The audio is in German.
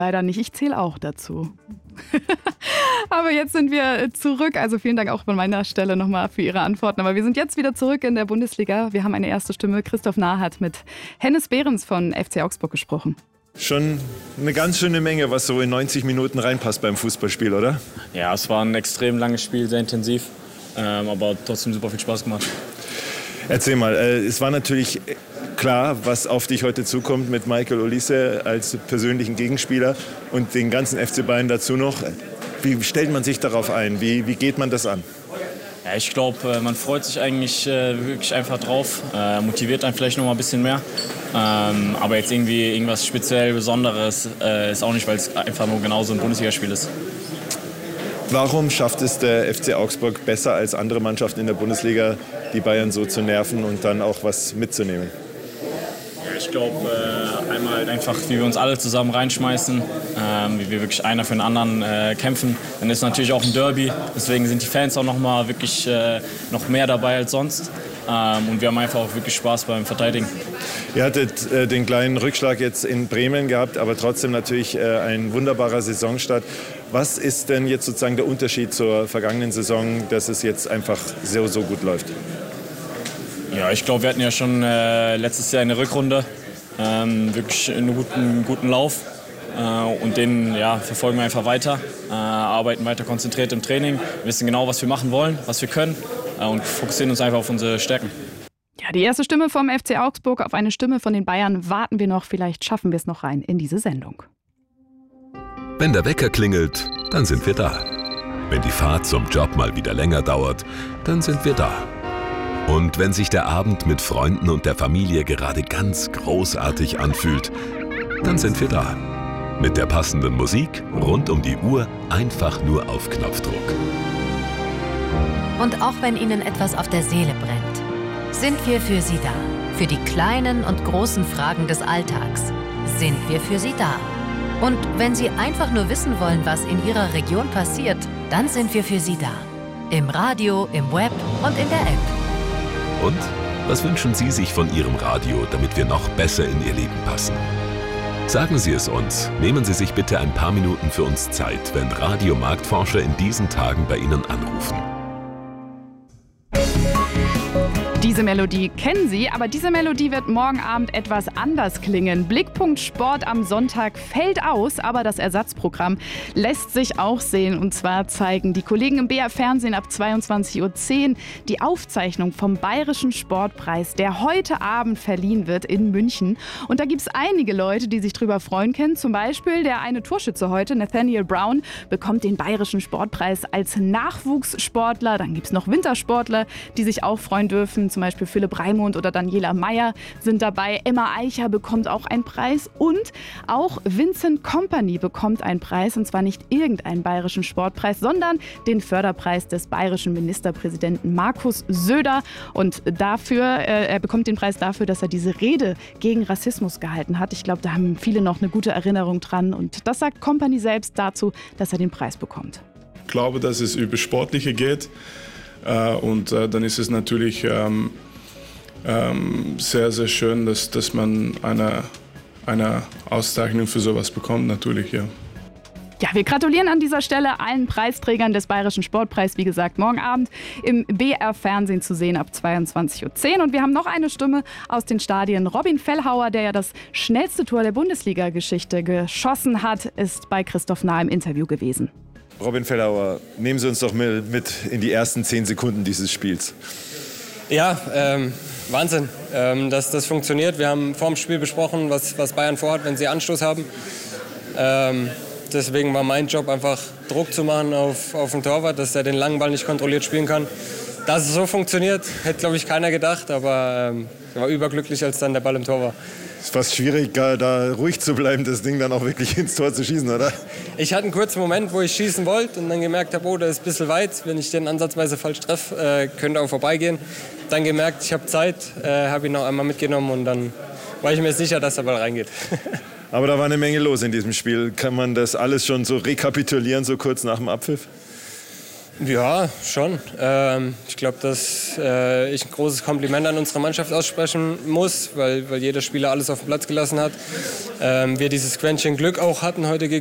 Leider nicht, ich zähle auch dazu. Aber jetzt sind wir zurück, also vielen Dank auch von meiner Stelle nochmal für Ihre Antworten. Aber wir sind jetzt wieder zurück in der Bundesliga. Wir haben eine erste Stimme. Christoph Nah hat mit Hennes Behrens von FC Augsburg gesprochen. Schon eine ganz schöne Menge, was so in 90 Minuten reinpasst beim Fußballspiel, oder? Ja, es war ein extrem langes Spiel, sehr intensiv, aber trotzdem super viel Spaß gemacht. Erzähl mal, es war natürlich klar, was auf dich heute zukommt mit Michael Olise als persönlichen Gegenspieler und den ganzen FC Bayern dazu noch. Wie stellt man sich darauf ein? Wie geht man das an? Ja, ich glaube, man freut sich eigentlich wirklich einfach drauf, motiviert einen vielleicht noch mal ein bisschen mehr. Aber jetzt irgendwie irgendwas speziell Besonderes ist auch nicht, weil es einfach nur genauso ein Bundesligaspiel ist. Warum schafft es der FC Augsburg besser als andere Mannschaften in der Bundesliga, die Bayern so zu nerven und dann auch was mitzunehmen? Ich glaube, einmal halt einfach, wie wir uns alle zusammen reinschmeißen, wie wir wirklich einer für den anderen kämpfen. Dann ist natürlich auch ein Derby, deswegen sind die Fans auch wirklich noch mehr dabei als sonst. Und wir haben einfach auch wirklich Spaß beim Verteidigen. Ihr hattet den kleinen Rückschlag jetzt in Bremen gehabt, aber trotzdem natürlich ein wunderbarer Saisonstart. Was ist denn jetzt sozusagen der Unterschied zur vergangenen Saison, dass es jetzt einfach so gut läuft? Ja, ich glaube, wir hatten ja schon letztes Jahr eine Rückrunde, wirklich einen guten Lauf. Und den verfolgen wir einfach weiter, arbeiten weiter konzentriert im Training, wissen genau, was wir machen wollen, was wir können und fokussieren uns einfach auf unsere Stärken. Ja, die erste Stimme vom FC Augsburg, auf eine Stimme von den Bayern warten wir noch. Vielleicht schaffen wir es noch rein in diese Sendung. Wenn der Wecker klingelt, dann sind wir da. Wenn die Fahrt zum Job mal wieder länger dauert, dann sind wir da. Und wenn sich der Abend mit Freunden und der Familie gerade ganz großartig anfühlt, dann sind wir da. Mit der passenden Musik, rund um die Uhr, einfach nur auf Knopfdruck. Und auch wenn Ihnen etwas auf der Seele brennt, sind wir für Sie da. Für die kleinen und großen Fragen des Alltags sind wir für Sie da. Und wenn Sie einfach nur wissen wollen, was in Ihrer Region passiert, dann sind wir für Sie da. Im Radio, im Web und in der App. Und was wünschen Sie sich von Ihrem Radio, damit wir noch besser in Ihr Leben passen? Sagen Sie es uns. Nehmen Sie sich bitte ein paar Minuten für uns Zeit, wenn Radiomarktforscher in diesen Tagen bei Ihnen anrufen. Diese Melodie kennen Sie, aber diese Melodie wird morgen Abend etwas anders klingen. Blickpunkt Sport am Sonntag fällt aus, aber das Ersatzprogramm lässt sich auch sehen. Und zwar zeigen die Kollegen im BR Fernsehen ab 22:10 Uhr die Aufzeichnung vom Bayerischen Sportpreis, der heute Abend verliehen wird in München. Und da gibt es einige Leute, die sich drüber freuen können. Zum Beispiel der eine Torschütze heute, Nathaniel Brown, bekommt den Bayerischen Sportpreis als Nachwuchssportler. Dann gibt es noch Wintersportler, die sich auch freuen dürfen. Zum Beispiel Philipp Raimund oder Daniela Meyer sind dabei. Emma Eicher bekommt auch einen Preis und auch Vincent Kompany bekommt einen Preis. Und zwar nicht irgendeinen bayerischen Sportpreis, sondern den Förderpreis des bayerischen Ministerpräsidenten Markus Söder. Und er bekommt den Preis dafür, dass er diese Rede gegen Rassismus gehalten hat. Ich glaube, da haben viele noch eine gute Erinnerung dran. Und das sagt Kompany selbst dazu, dass er den Preis bekommt. Ich glaube, dass es über Sportliche geht. Und dann ist es natürlich sehr, sehr schön, dass man eine Auszeichnung für sowas bekommt, natürlich, ja. Ja, wir gratulieren an dieser Stelle allen Preisträgern des Bayerischen Sportpreis. Wie gesagt, morgen Abend im BR-Fernsehen zu sehen ab 22:10 Uhr. Und wir haben noch eine Stimme aus den Stadien. Robin Fellhauer, der ja das schnellste Tor der Bundesliga-Geschichte geschossen hat, ist bei Christoph Nah im Interview gewesen. Robin Fellhauer, nehmen Sie uns doch mit in die ersten 10 Sekunden dieses Spiels. Ja, Wahnsinn, dass das funktioniert. Wir haben vor dem Spiel besprochen, was Bayern vorhat, wenn sie Anstoß haben. Deswegen war mein Job einfach Druck zu machen auf den Torwart, dass er den langen Ball nicht kontrolliert spielen kann. Dass es so funktioniert, hätte, glaube ich, keiner gedacht. Aber ich war überglücklich, als dann der Ball im Tor war. Es ist fast schwierig, da ruhig zu bleiben, das Ding dann auch wirklich ins Tor zu schießen, oder? Ich hatte einen kurzen Moment, wo ich schießen wollte und dann gemerkt habe, der ist ein bisschen weit. Wenn ich den ansatzweise falsch treffe, könnte auch vorbeigehen. Dann gemerkt, ich habe Zeit, habe ihn noch einmal mitgenommen und dann war ich mir sicher, dass der Ball reingeht. Aber da war eine Menge los in diesem Spiel. Kann man das alles schon so rekapitulieren, so kurz nach dem Abpfiff? Ja, schon. Ich glaube, dass ich ein großes Kompliment an unsere Mannschaft aussprechen muss, weil jeder Spieler alles auf den Platz gelassen hat. Wir dieses Quäntchen Glück auch hatten heute gegen